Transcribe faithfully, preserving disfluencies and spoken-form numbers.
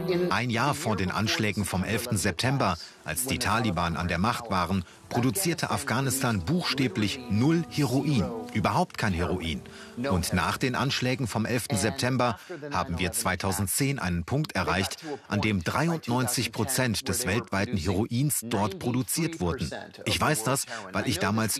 Ein Jahr vor den Anschlägen vom elften September, als die Taliban an der Macht waren, produzierte Afghanistan buchstäblich null Heroin, überhaupt kein Heroin. Und nach den Anschlägen vom elften September haben wir zweitausendzehn einen Punkt erreicht, an dem dreiundneunzig Prozent des weltweiten Heroins dort produziert wurden. Ich weiß das, weil ich damals